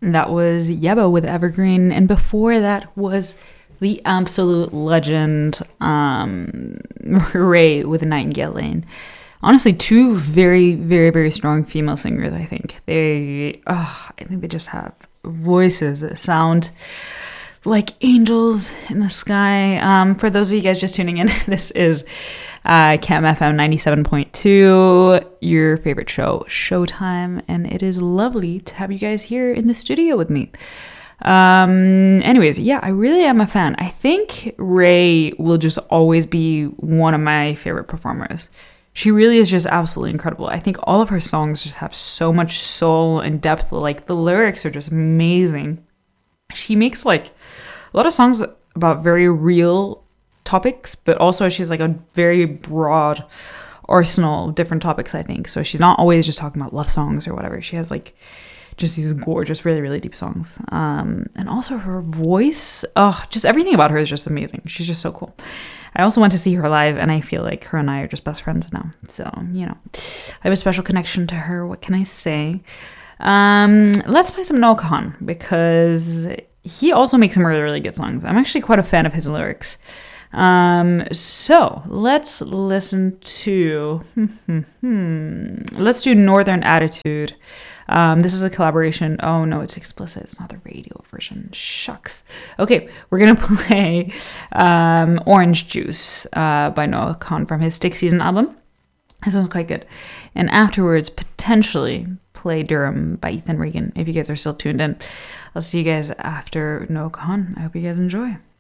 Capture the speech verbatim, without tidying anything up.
That was Yebba with Evergreen. And before that was the absolute legend, um, Raye with Nightingale Lane. Honestly, two very, very, very strong female singers, I think. They, oh, I think they just have voices that sound like angels in the sky. Um, for those of you guys just tuning in, this is uh, C A M F M ninety-seven point two, your favorite show, Showtime, and it is lovely to have you guys here in the studio with me. Um, anyways, yeah, I really am a fan. I think Raye will just always be one of my favorite performers. She really is just absolutely incredible. I think all of her songs just have so much soul and depth. Like, the lyrics are just amazing. She makes, like, a lot of songs about very real topics, but also she's, like, a very broad arsenal of different topics, I think. So she's not always just talking about love songs or whatever. She has, like, just these gorgeous, really, really deep songs. Um, and also her voice, oh, just everything about her is just amazing. She's just so cool. I also went to see her live, and I feel like her and I are just best friends now. So, you know, I have a special connection to her. What can I say? Um, let's play some Noah Kahan, because he also makes some really, really good songs. I'm actually quite a fan of his lyrics. Um, so let's listen to, let's do Northern Attitude. Um, this is a collaboration. Oh no, it's explicit. It's not the radio version. Shucks. Okay, we're gonna play um, Orange Juice uh, by Noah Kahan from his Stick Season album. This one's quite good. And afterwards, potentially play Durham by Ethan Regan. If you guys are still tuned in, I'll see you guys after Noah Kahan. I hope you guys enjoy.